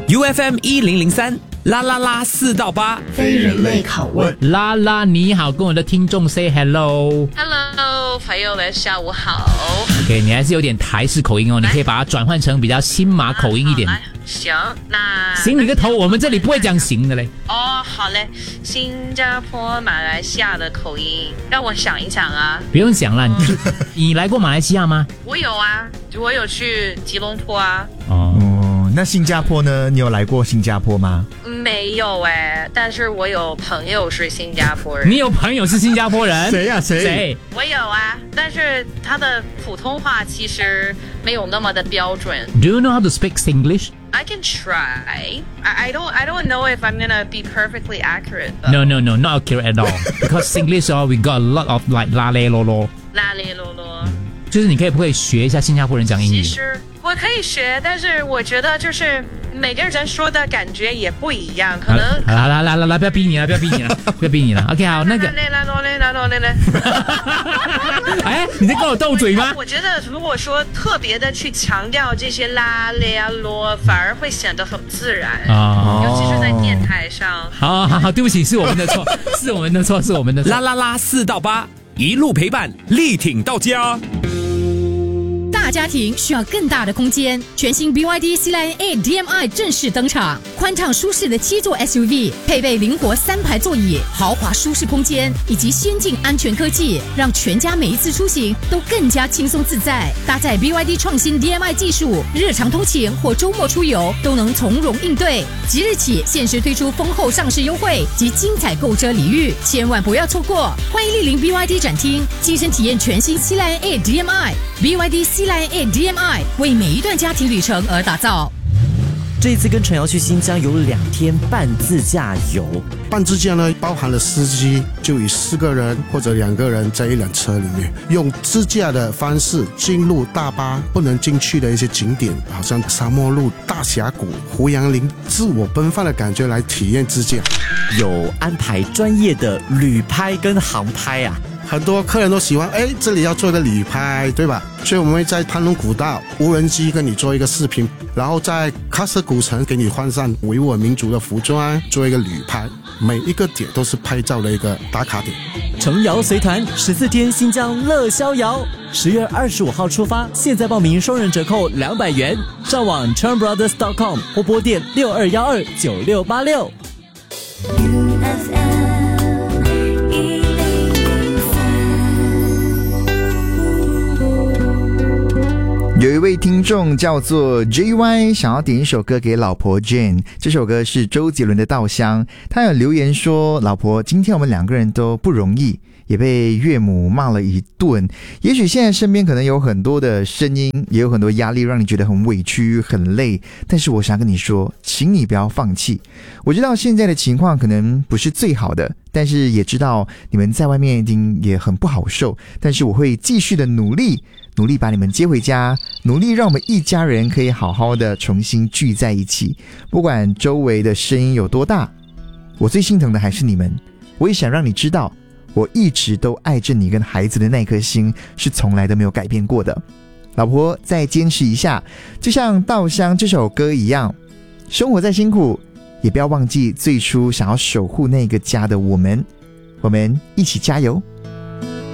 UFM 1003啦啦啦4到8， 非人类拷问。 拉拉你好，跟我的听众 say hello。 Hello， 朋友们，下午好。 OK， 你还是有点台式口音哦，你可以把它转换成比较新马口音一点。 行，那行你个头，我们这里不会讲行的嘞。 哦，好嘞。新加坡、马来西亚的口音，让我想一想啊。 不用想了，你来过马来西亚吗？ 我有啊，我有去吉隆坡啊。 哦，那新加坡呢？你有来过新加坡吗？ 没有哎，但是我有朋友是新加坡人。 你有朋友是新加坡人？ 谁呀？谁？ 我有啊，但是他的普通话其实没有那么的标准。 Do you know how to speak English? I can try. I don't know if I'm gonna be perfectly accurate though. No, not accurate at all. Because English, we got a lot of like 啦嘞啰啰。 啦哩啰啰。 就是你可以不可以学一下新加坡人讲英语？ 其实我可以学，但是我觉得就是每个人说的感觉也不一样，可能。 好啦，不要逼你了，不要逼你了。OK， 好，那个。哎，你在跟我斗嘴吗？ 我觉得如果说特别的去强调这些啦嘞啊啰，反而会显得很自然尤其是在电台上。 好，对不起，是我们的错，是我们的错。 啦啦啦4到8，一路陪伴，力挺到家。 大家庭需要更大的空间，全新 BYD C-Line A DM-i 正式登场，宽敞舒适的7座 SUV， 配备灵活3排座椅，豪华舒适空间以及先进安全科技，让全家每一次出行都更加轻松自在。搭载 BYD 创新 DM-i 技术，日常通勤或周末出游都能从容应对。即日起限时推出丰厚上市优惠及精彩购车礼遇，千万不要错过！欢迎莅临 BYD 展厅，亲身体验全新 C-Line A DM-i。BYD C-Line A DM-i 为每一段家庭旅程而打造。 这一次跟陈瑶去新疆有2天半自驾游。 半自驾呢，包含了司机，就以4个人或者2个人在一辆车里面，用自驾的方式进入大巴不能进去的一些景点，好像沙漠路、大峡谷、胡杨林，自我奔放的感觉来体验自驾。 有安排专业的旅拍跟航拍啊。 很多客人都喜欢，这里要做一个旅拍，对吧？所以我们会在潘龙古道无人机跟你做一个视频，然后在喀什古城给你换上维吾尔民族的服装，做一个旅拍。每一个点都是拍照的一个打卡点。 程瑶随团14天新疆乐逍遥，10月25号出发，现在报名双人折扣200元，上网 turnbrothers.com 或拨电62129686。 有一位听众叫做 JY， 想要点一首歌给老婆 Jane， 这首歌是周杰伦的《稻香》。他有留言说，老婆，今天我们2个人都不容易，也被岳母骂了一顿，也许现在身边可能有很多的声音，也有很多压力让你觉得很委屈很累，但是我想跟你说，请你不要放弃。我知道现在的情况可能不是最好的，但是也知道你们在外面一定也很不好受，但是我会继续的努力把你们接回家，努力让我们一家人可以好好的重新聚在一起。不管周围的声音有多大，我最心疼的还是你们。我也想让你知道，我一直都爱着你跟孩子的那颗心是从来都没有改变过的。老婆，再坚持一下，就像《稻香》这首歌一样，生活再辛苦也不要忘记最初想要守护那个家的我们一起加油。